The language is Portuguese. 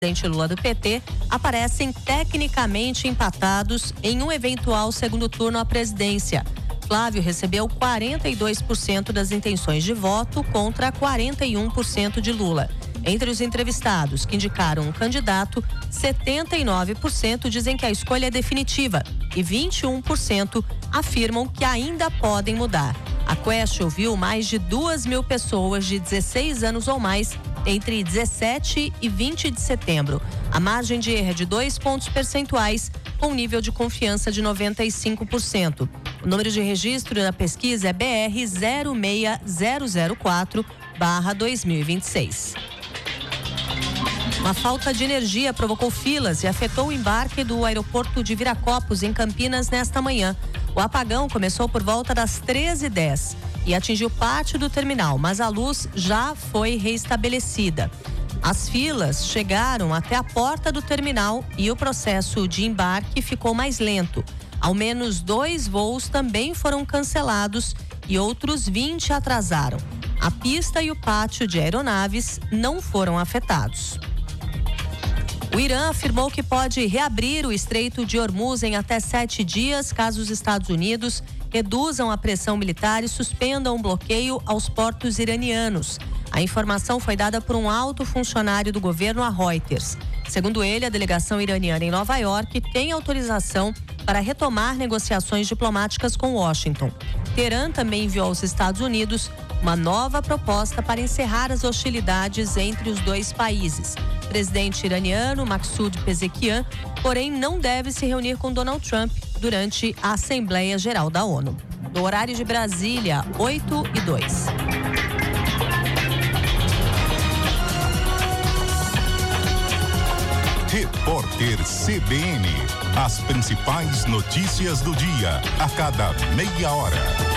presidente Lula do PT aparecem tecnicamente empatados em um eventual segundo turno à presidência. Flávio recebeu 42% das intenções de voto contra 41% de Lula. Entre os entrevistados que indicaram um candidato, 79% dizem que a escolha é definitiva e 21% afirmam que ainda podem mudar. A Quest ouviu mais de 2.000 pessoas de 16 anos ou mais entre 17 e 20 de setembro. A margem de erro é de 2 pontos percentuais, com um nível de confiança de 95%. O número de registro da pesquisa é BR 06004/2026. Uma falta de energia provocou filas e afetou o embarque do aeroporto de Viracopos, em Campinas, nesta manhã. O apagão começou por volta das 13h10 e atingiu parte do terminal, mas a luz já foi reestabelecida. As filas chegaram até a porta do terminal e o processo de embarque ficou mais lento. Ao menos 2 voos também foram cancelados e outros 20 atrasaram. A pista e o pátio de aeronaves não foram afetados. O Irã afirmou que pode reabrir o Estreito de Hormuz em até 7 dias, caso os Estados Unidos reduzam a pressão militar e suspendam o bloqueio aos portos iranianos. A informação foi dada por um alto funcionário do governo à Reuters. Segundo ele, a delegação iraniana em Nova York tem autorização para retomar negociações diplomáticas com Washington. Teherã também enviou aos Estados Unidos uma nova proposta para encerrar as hostilidades entre os dois países. O presidente iraniano, Masoud Pezeshkian, porém, não deve se reunir com Donald Trump durante a Assembleia Geral da ONU. No horário de Brasília, 8h02. Repórter CBN. As principais notícias do dia, a cada meia hora.